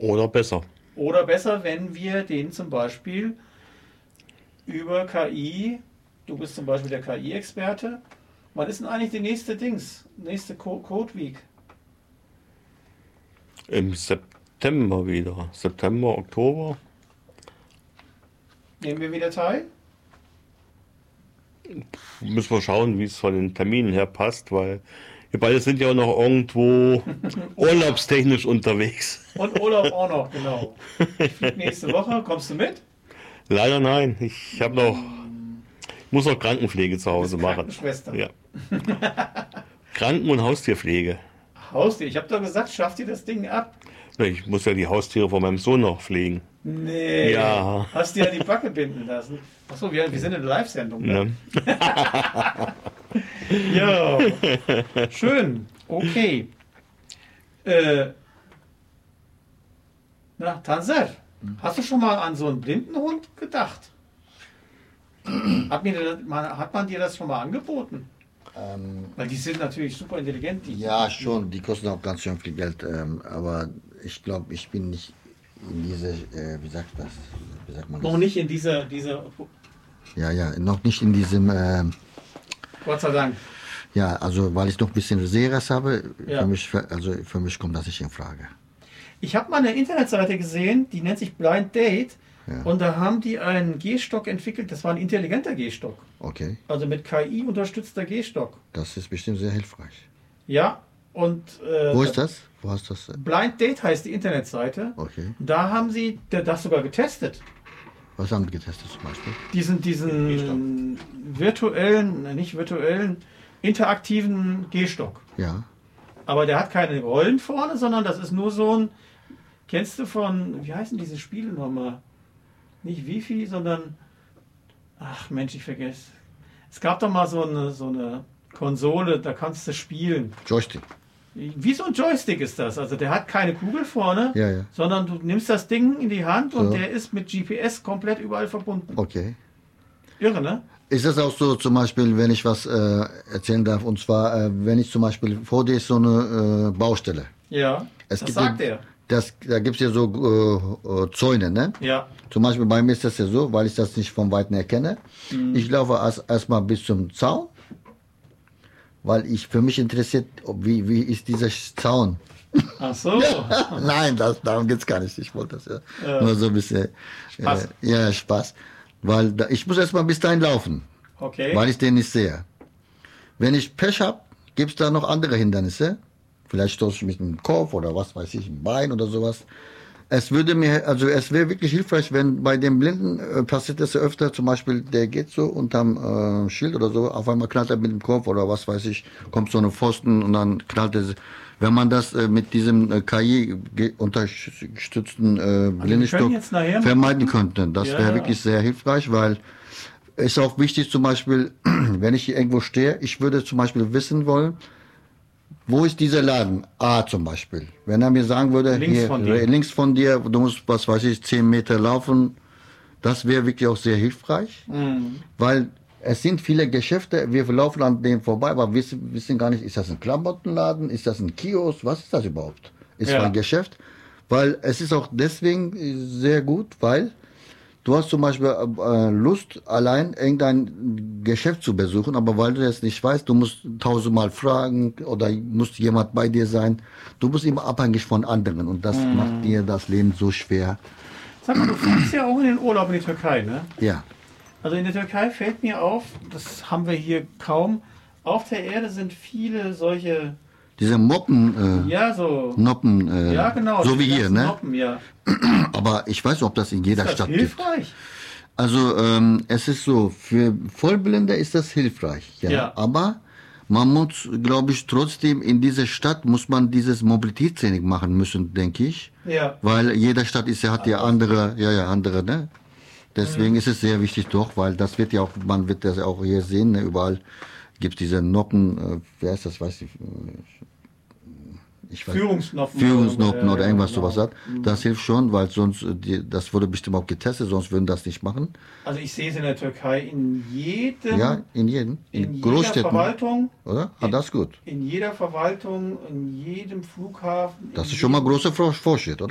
Oder besser. Oder besser, wenn wir den zum Beispiel über KI, du bist zum Beispiel der KI-Experte, wann ist denn eigentlich die nächste nächste Code Week? Im September wieder. September, Oktober. Nehmen wir wieder teil? Müssen wir schauen, wie es von den Terminen her passt, weil wir beide sind ja auch noch irgendwo urlaubstechnisch unterwegs. Und Urlaub auch noch, genau. Ich fliege nächste Woche, kommst du mit? Leider nein. Ich muss noch Krankenpflege zu Hause machen. Krankenschwester. Ja. Kranken- und Haustierpflege. Haustier, ich habe doch gesagt, schaff dir das Ding ab. Ich muss ja die Haustiere von meinem Sohn noch pflegen. Nee. Ja. Hast dir ja die Backe binden lassen. Achso, wir sind in der Live-Sendung. Ne? Ne? Ja. Schön. Okay. Tanser, hast du schon mal an so einen Blindenhund gedacht? Hat man dir das schon mal angeboten? Weil die sind natürlich super intelligent. Ja, schon, die kosten auch ganz schön viel Geld. Aber ich glaube, ich bin nicht in diese, wie sagt man das? Noch nicht in dieser Ja, noch nicht in diesem, Gott sei Dank. ja, also weil ich noch ein bisschen Seres habe, Ja. für mich kommt das nicht in Frage. Ich habe mal eine Internetseite gesehen, die nennt sich Blind Date. Ja. Und da haben die einen Gehstock entwickelt, das war ein intelligenter Gehstock. Okay, Also mit KI unterstützter Gehstock. das ist bestimmt sehr hilfreich. Ja, und Wo ist das? Wo hast du das? Blind Date heißt die Internetseite. Okay. Da haben sie das sogar getestet. Was haben die getestet zum Beispiel? Diesen nicht virtuellen, interaktiven Gehstock. Ja. Aber der hat keine Rollen vorne, sondern das ist nur so ein, kennst du von, wie heißen diese Spiele nochmal? Nicht Wifi, sondern, ach Mensch, ich vergesse. Es gab doch mal so eine Konsole, da kannst du spielen. Joystick. Wie so ein Joystick ist das. Also der hat keine Kugel vorne, Ja, ja. sondern du nimmst das Ding in die Hand und So. der ist mit GPS komplett überall verbunden. Okay. Irre, ne? Ist das auch so, zum Beispiel, wenn ich was erzählen darf, und zwar, wenn ich zum Beispiel, vor dir ist so eine Baustelle. Ja, das sagt er. Da gibt es ja so Zäune, ne? Ja. Zum Beispiel bei mir ist das ja so, weil ich das nicht vom Weiten erkenne. Ich laufe erstmal bis zum Zaun, weil für mich interessiert, wie ist dieser Zaun. Ach so. Nein, darum geht es gar nicht. Ich wollte das ja nur so ein bisschen Spaß. Spaß. Weil ich muss erstmal bis dahin laufen, Okay. weil ich den nicht sehe. Wenn ich Pech habe, gibt es da noch andere Hindernisse. Vielleicht stoße ich mich mit dem Kopf oder was weiß ich, ein Bein oder sowas. Es wäre wirklich hilfreich, wenn bei dem Blinden passiert das ja öfter, zum Beispiel, der geht so unterm Schild oder so, auf einmal knallt er mit dem Kopf oder was weiß ich, kommt so eine Pfosten und dann knallt er. Wenn man das mit diesem KI-unterstützten Blindenstock jetzt nachher mal vermeiden könnte, das Ja, wäre ja. wirklich sehr hilfreich, weil es ist auch wichtig, zum Beispiel, wenn ich hier irgendwo stehe, ich würde zum Beispiel wissen wollen, wo ist dieser Laden? A zum Beispiel. Wenn er mir sagen würde, links von dir, du musst, was weiß ich, 10 Meter laufen, das wäre wirklich auch sehr hilfreich, weil es sind viele Geschäfte, wir laufen an denen vorbei, aber wir wissen gar nicht, ist das ein Klamottenladen, ist das ein Kiosk, was ist das überhaupt? Ist Ja. ein Geschäft? Weil es ist auch deswegen sehr gut, weil du hast zum Beispiel Lust, allein irgendein Geschäft zu besuchen, aber weil du das nicht weißt, du musst 1000-mal fragen oder muss jemand bei dir sein. Du bist immer abhängig von anderen und das macht dir das Leben so schwer. Sag mal, du fliegst ja auch in den Urlaub in die Türkei, ne? Ja, Also in der Türkei fällt mir auf, das haben wir hier kaum. Auf der Erde sind viele solche, diese Moppen, ja so, Noppen, ja genau, so die wie hier, ganzen ne? Noppen, ja. Aber ich weiß nicht, ob das in jeder Ist das Stadt gibt. hilfreich? Also es ist so, für Vollblinde ist das hilfreich, ja. Ja. Aber man muss, glaube ich, trotzdem in dieser Stadt muss man dieses Mobilitätstraining machen müssen, denke ich. Ja. Weil jede Stadt hat ja andere, andere, ne? Deswegen ist es sehr wichtig doch, weil das wird ja auch, man wird das auch hier sehen, ne? Überall gibt es diese Noppen, wer ist das, weiß ich weiß Führungsnoppen oder irgendwas genau. sowas hat. Das hilft schon, weil sonst, das wurde bestimmt auch getestet, sonst würden das nicht machen. Also ich sehe es in der Türkei in jedem, Ja, in jedem. in jeder Großstädten, Verwaltung, oder? Ah, das ist gut. in jeder Verwaltung, in jedem Flughafen. Das in ist schon mal jedem- großer Fortschritt, oder?